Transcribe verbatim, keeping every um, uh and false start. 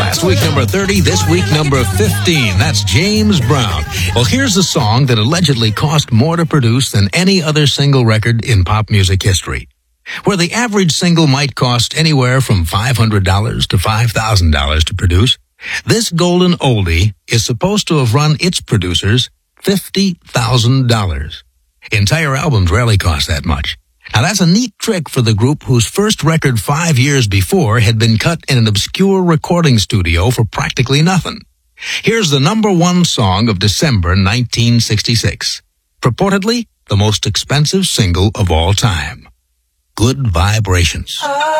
Last week, number thirty. This week, number fifteen. That's James Brown. Well, here's a song that allegedly cost more to produce than any other single record in pop music history. Where the average single might cost anywhere from five hundred dollars to five thousand dollars to produce, this golden oldie is supposed to have run its producers fifty thousand dollars. Entire albums rarely cost that much. Now that's a neat trick for the group whose first record five years before had been cut in an obscure recording studio for practically nothing. Here's the number one song of December nineteen sixty-six. Purportedly the most expensive single of all time. Good Vibrations.